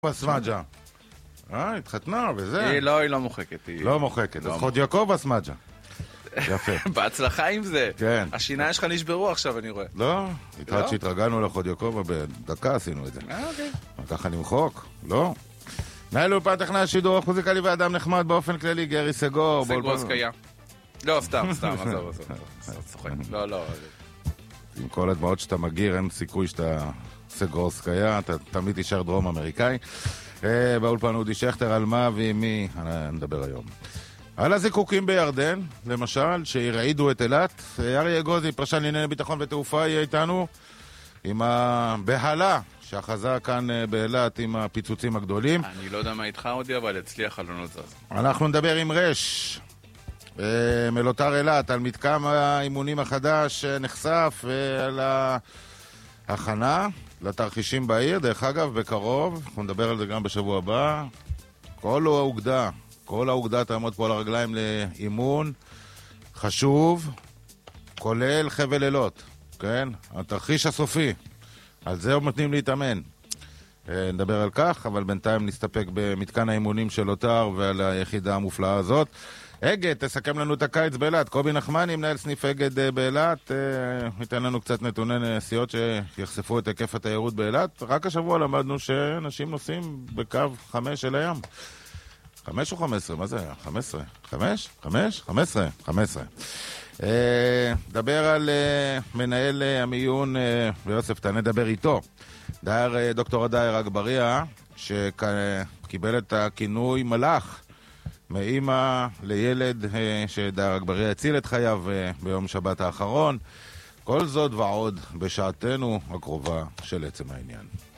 אסמג'ה. התחתנה וזה. היא לא מוחקת. לא מוחקת. אז חודיוקוב אסמג'ה. יפה. בהצלחה עם זה. כן. השיניים שלך נשברו עכשיו, אני רואה. לא, התחלת שהתרגלנו לחודיוקוב, בדקה עשינו את זה. אוקיי. ככה נמחוק? לא. מנהל אולפן טכנאי השידור המוזיקלי ואדם נחמד באופן כללי, גרי סגור. סגורסקיה. לא, סתם, עזוב. צוחק. לא. עם כל הדמעות שאתה מגיר, אין סיכוי שאתה סגורסקיה, אתה תמיד תישאר דרום אמריקאי. באולפן אודי שכטר, על מה ועם מי נדבר היום. על הזיקוקים בירדן, למשל, שהרעידו את אילת. אריה גוזי, פרשן לענייני ביטחון ותעופה, יהיה איתנו עם הבהלה שאחזה כאן באילת עם הפיצוצים הגדולים. אני לא יודע מה איתך אודי, אבל אצלי החלונות זז. אנחנו נדבר עם רש מלוטר אילת על מתקם האימונים החדש נחשף ועל ההכנה לתרחישים בעיר. דרך אגב, בקרוב, אנחנו נדבר על זה גם בשבוע הבא. כל האוגדה תעמוד פה על הרגליים לאימון חשוב, כולל חבל אילות, כן? התרחיש הסופי, על זה הם נותנים להתאמן. נדבר על כך, אבל בינתיים נסתפק במתקן האימונים של לוטר ועל היחידה המופלאה הזאת. אגד, תסכם לנו את הקיץ באילת. קובי נחמני, מנהל סניף אגד באילת, ייתן לנו קצת נתוני נסיעות שיחשפו את היקף התיירות באילת. רק השבוע למדנו שאנשים נוסעים בקו 5 אל הים. 5 או 15? מה זה היה? 15? 5? 5? 15? 15. דבר על מנהל המיון ויוסף, נדבר איתו. דוקטור דייר אגבריה, שקיבל את הכינוי מלאך מאמא לילד שדייר אגבריה הציל את חייו ביום שבת האחרון. כל זאת ועוד בשעתנו הקרובה של עצם העניין.